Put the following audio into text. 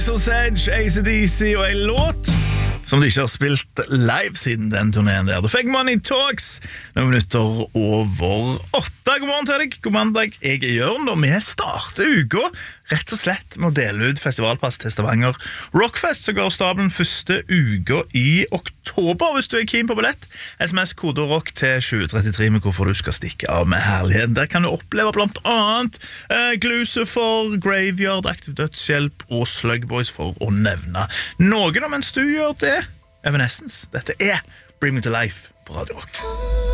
Edge, AC/DC og en låt som de ikke har spilt live siden den turneen der. The Fake Money Talks, noen minutter over 8. God morgen til deg, god mandag. Jeg er Jørn, og vi starter uka rett og slett med å dele ut festivalpass til Stavanger Rockfest, så går stabelen første uka i oktober. Hvis du er keen på billett, SMS kode rock til 2033 med hvorfor du skal stikke av med herlighet. Der kan du oppleve blant annet Glucifer, Graveyard, Aktiv Dødshjelp og Slug Boys, for å nevne noen. Og mens du gjør det, Evanescence, dette er Bring Me To Life på Radio Rock.